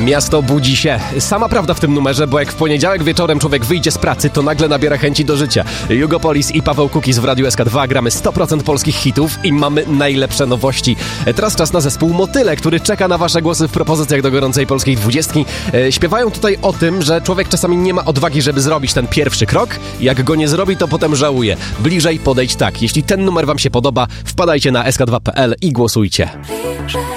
Miasto budzi się. Sama prawda w tym numerze, bo jak w poniedziałek wieczorem człowiek wyjdzie z pracy, to nagle nabiera chęci do życia. Hugo Polis i Paweł Kukis w Radiu SK2. Gramy 100% polskich hitów i mamy najlepsze nowości. Teraz czas na zespół Motyle, który czeka na wasze głosy w propozycjach do gorącej polskiej 20. Śpiewają tutaj o tym, że człowiek czasami nie ma odwagi, żeby zrobić ten pierwszy krok. Jak go nie zrobi, to potem żałuje. Bliżej podejdź tak. Jeśli ten numer wam się podoba, wpadajcie na sk2.pl i głosujcie.